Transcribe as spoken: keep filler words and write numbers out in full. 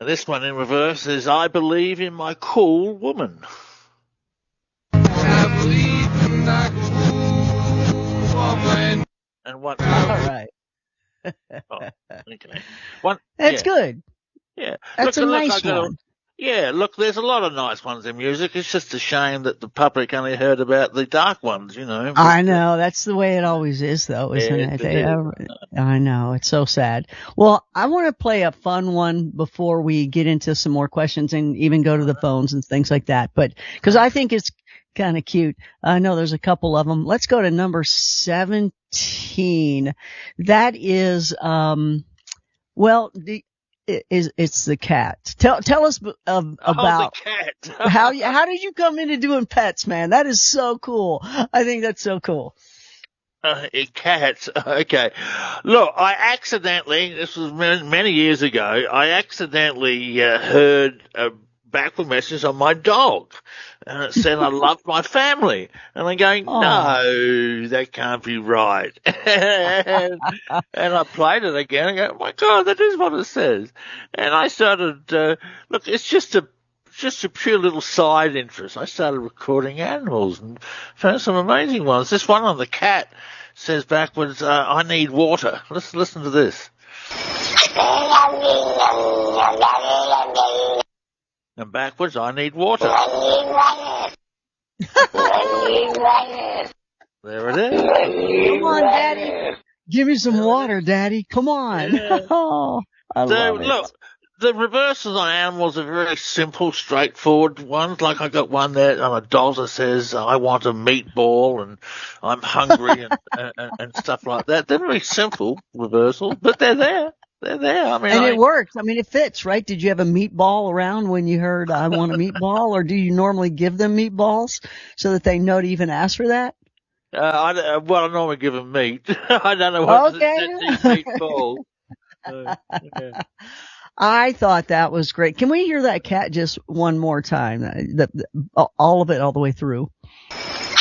This one in reverse is I Believe in My Cool Woman. I believe in my cool woman. And what? All right. Oh, okay. One, That's yeah. good. Yeah. That's look, a look, nice I gotta, one. Yeah, look, there's a lot of nice ones in music. It's just a shame that the public only heard about the dark ones, you know. I know. That's the way it always is, though, isn't Yes, it? it They, is. uh, I know. It's so sad. Well, I want to play a fun one before we get into some more questions and even go to the phones and things like that. But, cause I think it's kind of cute. I know there's a couple of them. Let's go to number seventeen. That is, um, well, the, is it's the cat. Tell tell us um, about oh, the cat. how you, how did you come into doing pets, man? That is so cool. I think that's so cool. Uh, cats. Okay. Look, I accidentally, this was many, many years ago, I accidentally uh, heard a backward message on my dog. And it said I loved my family. And I'm going, Oh. no, that can't be right. and, and I played it again. I go, oh my God, that is what it says. And I started, uh, look, it's just a, just a pure little side interest. I started recording animals and found some amazing ones. This one on the cat says backwards, uh, I need water. Let's listen to this. And backwards, I need water. There it is. Come on, Daddy. Give me some water, Daddy. Come on. Yeah. Oh, I So, love it. look, the reverses on animals are very simple, straightforward ones. Like I got one there on a dog that says, I want a meatball and I'm hungry and, and, and stuff like that. They're very simple reversals, but they're there. They're there. I mean, And I, it works. I mean, it fits, right? Did you have a meatball around when you heard I want a meatball, or do you normally give them meatballs so that they know to even ask for that? uh, I, well, I normally give them meat. I don't know what Okay. that's these meatballs. Uh, yeah. I thought that was great. Can we hear that cat just one more time? The, the, all of it all the way through.